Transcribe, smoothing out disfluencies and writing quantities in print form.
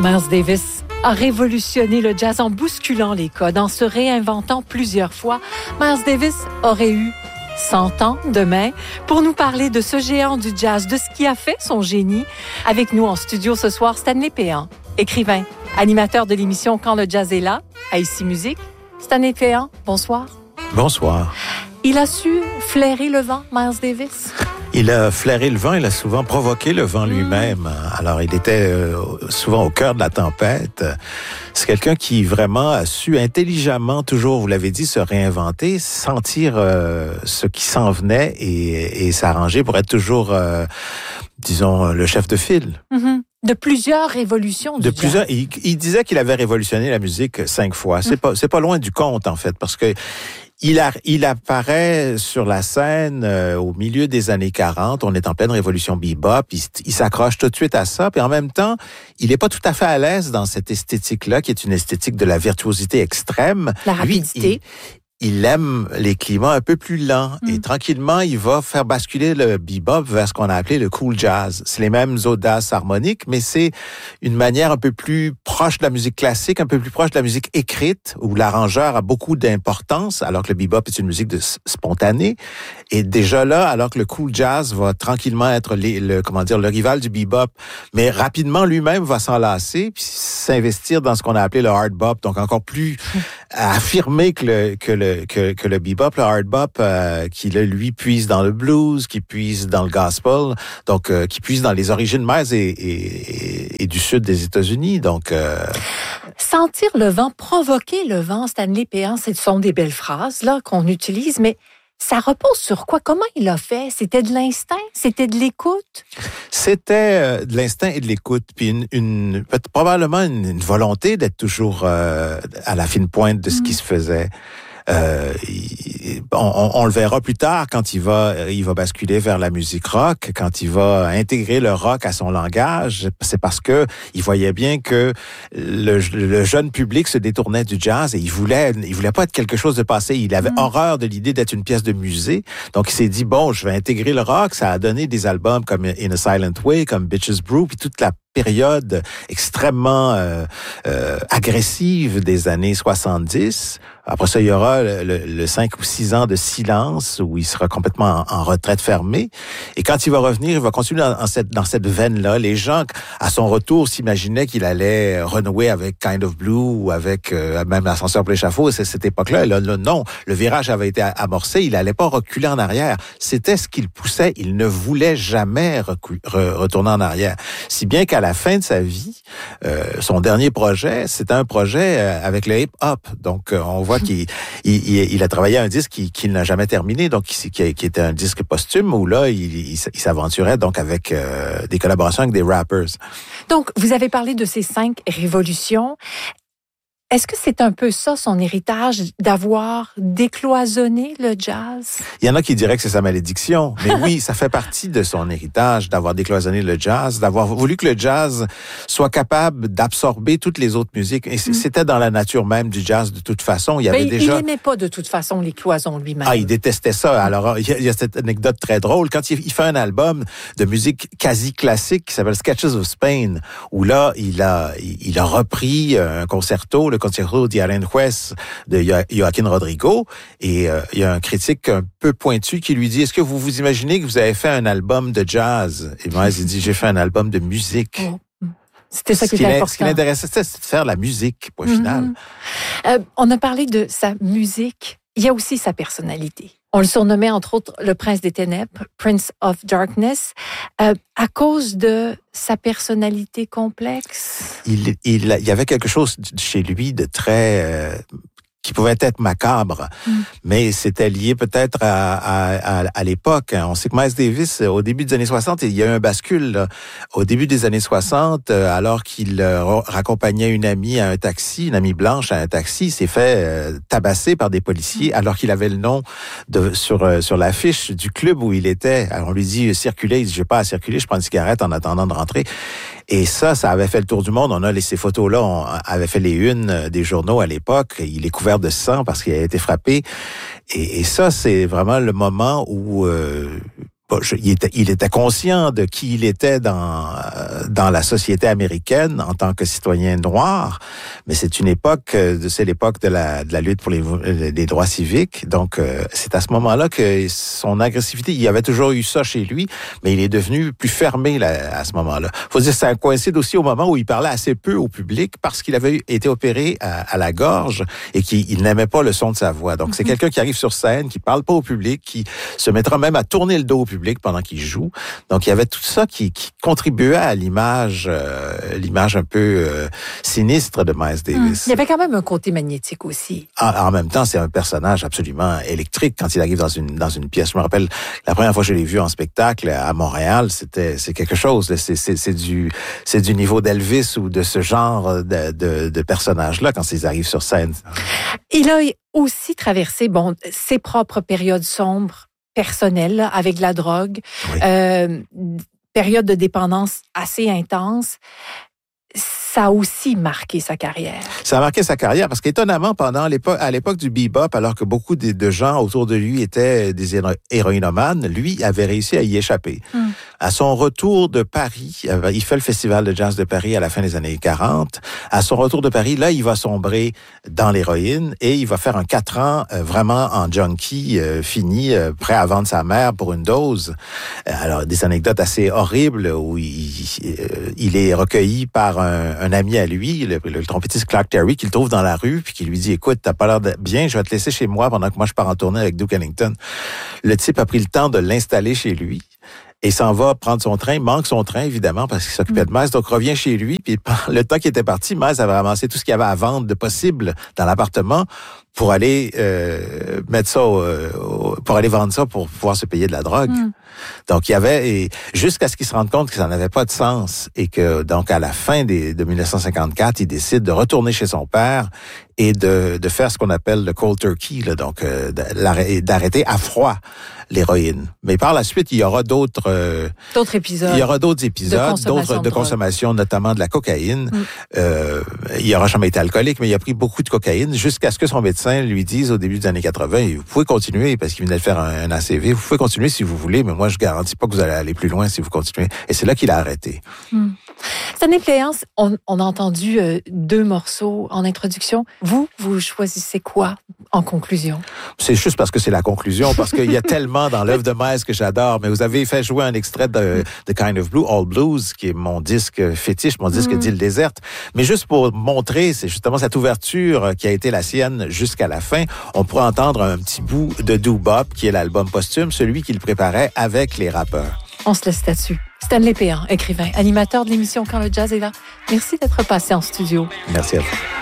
Miles Davis a révolutionné le jazz en bousculant les codes, en se réinventant plusieurs fois. Miles Davis aurait eu 100 ans demain pour nous parler de ce géant du jazz, de ce qui a fait son génie. Avec nous en studio ce soir, Stanley Péan, écrivain, animateur de l'émission Quand le jazz est là, à Ici Musique. Stanley Péan, bonsoir. Bonsoir. Il a su flairer le vent, Miles Davis? Il a flairé le vent, il a souvent provoqué le vent lui-même. Alors, il était souvent au cœur de la tempête. C'est quelqu'un qui vraiment a su intelligemment, toujours, vous l'avez dit, se réinventer, sentir ce qui s'en venait et s'arranger pour être toujours, disons, le chef de file. Mm-hmm. De plusieurs révolutions du jazz. Il disait qu'il avait révolutionné la musique 5 fois. C'est pas loin du compte, en fait, parce que il apparaît sur la scène au milieu des années 40. On est en pleine révolution bebop. Il s'accroche tout de suite à ça. Puis en même temps, il n'est pas tout à fait à l'aise dans cette esthétique-là, qui est une esthétique de la virtuosité extrême. La rapidité. Il aime les climats un peu plus lents. Et tranquillement, il va faire basculer le bebop vers ce qu'on a appelé le cool jazz. C'est les mêmes audaces harmoniques, mais c'est une manière un peu plus proche de la musique classique, un peu plus proche de la musique écrite, où l'arrangeur a beaucoup d'importance, alors que le bebop est une musique spontanée. Et déjà là, alors que le cool jazz va tranquillement être le rival du bebop, mais rapidement lui-même va s'enlacer, puis s'investir dans ce qu'on a appelé le hard bop, donc encore plus affirmé que le bebop, le hard bop, qui lui puise dans le blues, qui puise dans le gospel, donc qui puise dans les origines mères et du sud des États-Unis. Donc sentir le vent, provoquer le vent, Stanley Péan, ce sont des belles phrases là qu'on utilise, mais ça repose sur quoi? Comment il a fait? C'était de l'instinct? C'était de l'écoute? C'était de l'instinct et de l'écoute, puis probablement une volonté d'être toujours à la fine pointe de ce qui se faisait. On le verra plus tard quand il va basculer vers la musique rock, quand il va intégrer le rock à son langage. C'est parce que il voyait bien que le jeune public se détournait du jazz et il voulait pas être quelque chose de passé. Il avait horreur de l'idée d'être une pièce de musée. Donc il s'est dit bon, je vais intégrer le rock. Ça a donné des albums comme In a Silent Way, comme Bitches Brew, puis toute la période extrêmement agressive des années 70. Après ça, il y aura le 5 ou 6 ans de silence où il sera complètement en retraite fermée. Et quand il va revenir, il va continuer dans cette veine-là. Les gens, à son retour, s'imaginaient qu'il allait renouer avec Kind of Blue ou avec même l'ascenseur pour l'échafaud. C'est cette époque-là. Là, non, le virage avait été amorcé. Il n'allait pas reculer en arrière. C'était ce qu'il poussait. Il ne voulait jamais retourner en arrière. Si bien qu'à la fin de sa vie, son dernier projet, c'était un projet avec le hip-hop. Donc, on voit qu'il a travaillé à un disque qu'il n'a jamais terminé, donc qui était un disque posthume où là, il s'aventurait donc avec des collaborations avec des rappers. Donc, vous avez parlé de ces 5 révolutions. Est-ce que c'est un peu ça, son héritage, d'avoir décloisonné le jazz? Il y en a qui diraient que c'est sa malédiction, mais oui, ça fait partie de son héritage d'avoir décloisonné le jazz, d'avoir voulu que le jazz soit capable d'absorber toutes les autres musiques. Et c'était dans la nature même du jazz de toute façon. Il n'aimait pas de toute façon les cloisons lui-même. Ah, il détestait ça. Alors, il y a cette anecdote très drôle. Quand il fait un album de musique quasi classique qui s'appelle Sketches of Spain, où là, il a repris un concerto, le Concerto de Aranjuez de Joaquín Rodrigo, et il y a un critique un peu pointu qui lui dit: est-ce que vous vous imaginez que vous avez fait un album de jazz? Et moi, il dit: j'ai fait un album de musique. C'était ça qui était important. Ce qui l'intéressait, c'était de faire la musique, point final. On a parlé de sa musique. Il y a aussi sa personnalité. On le surnommait, entre autres, le prince des ténèbres, Prince of Darkness, à cause de sa personnalité complexe. Il y avait quelque chose chez lui de très qui pouvait être macabre, mais c'était lié peut-être à l'époque. On sait que Miles Davis, au début des années 60, il y a eu un bascule. Là. Au début des années 60, alors qu'il raccompagnait une amie à un taxi, une amie blanche à un taxi, il s'est fait tabasser par des policiers alors qu'il avait le nom sur l'affiche du club où il était. Alors on lui dit circuler, il dit j'ai pas à circuler, je prends une cigarette en attendant de rentrer. Et ça avait fait le tour du monde. On a ces photos-là, on avait fait les unes des journaux à l'époque. Il est couvert de sang parce qu'il a été frappé. Et ça, c'est vraiment le moment où il était conscient de qui il était dans la société américaine en tant que citoyen noir, mais c'est l'époque de la lutte pour les droits civiques. Donc, c'est à ce moment-là que son agressivité, il y avait toujours eu ça chez lui, mais il est devenu plus fermé là, à ce moment-là. Faut dire, ça coïncide aussi au moment où il parlait assez peu au public parce qu'il avait été opéré à la gorge et qu'il n'aimait pas le son de sa voix. Donc, c'est quelqu'un qui arrive sur scène, qui parle pas au public, qui se mettra même à tourner le dos au public pendant qu'il joue. Donc, il y avait tout ça qui contribuait à l'image un peu sinistre de Miles Davis. Il y avait quand même un côté magnétique aussi. En même temps, c'est un personnage absolument électrique quand il arrive dans une pièce. Je me rappelle, la première fois que je l'ai vu en spectacle à Montréal, c'est quelque chose. C'est du niveau d'Elvis ou de ce genre de personnage-là quand ils arrivent sur scène. Il a aussi traversé, ses propres périodes sombres, personnelles, là, avec la drogue, oui. Période de dépendance assez intense. Ça a aussi marqué sa carrière. Ça a marqué sa carrière parce qu'étonnamment, à l'époque du bebop, alors que beaucoup de gens autour de lui étaient des héroïnomanes, lui avait réussi à y échapper. À son retour de Paris, il fait le Festival de jazz de Paris à la fin des années 40. À son retour de Paris, là, il va sombrer dans l'héroïne et il va faire un 4 ans vraiment en junkie fini, prêt à vendre sa mère pour une dose. Alors, des anecdotes assez horribles où il est recueilli par un ami à lui, le trompettiste Clark Terry, qui le trouve dans la rue, puis qui lui dit, écoute, t'as pas l'air de bien, je vais te laisser chez moi pendant que moi je pars en tournée avec Duke Ellington. Le type a pris le temps de l'installer chez lui et s'en va prendre son train, manque son train évidemment parce qu'il s'occupait de Miles, donc revient chez lui, puis le temps qu'il était parti, Miles avait ramassé tout ce qu'il y avait à vendre de possible dans l'appartement pour aller mettre ça, pour aller vendre ça pour pouvoir se payer de la drogue. Donc, il y avait, jusqu'à ce qu'il se rende compte que ça n'avait pas de sens et que, donc, à la fin de 1954, il décide de retourner chez son père et de faire ce qu'on appelle le cold turkey, là, donc, d'arrêter à froid l'héroïne. Mais par la suite, il y aura d'autres épisodes. Il y aura d'autres épisodes, de consommation, notamment de la cocaïne. Il n'aura jamais été alcoolique, mais il a pris beaucoup de cocaïne jusqu'à ce que son médecin lui dise au début des années 80, vous pouvez continuer parce qu'il venait de faire un ACV, vous pouvez continuer si vous voulez, mais moi, je garantis pas que vous allez aller plus loin si vous continuez. Et c'est là qu'il a arrêté. Stanley Pléance, on a entendu 2 morceaux en introduction. Vous choisissez quoi en conclusion? C'est juste parce que c'est la conclusion, parce qu'il y a tellement dans l'œuvre de Miles que j'adore. Mais vous avez fait jouer un extrait de The Kind of Blue, All Blues, qui est mon disque fétiche, mon disque d'Île déserte. Mais juste pour montrer, c'est justement cette ouverture qui a été la sienne jusqu'à la fin. On pourrait entendre un petit bout de Doo Bop, qui est l'album posthume, celui qu'il préparait avec les rappeurs. On se laisse là-dessus. Stanley Péan, écrivain, animateur de l'émission Quand le jazz est là. Merci d'être passé en studio. Merci à vous.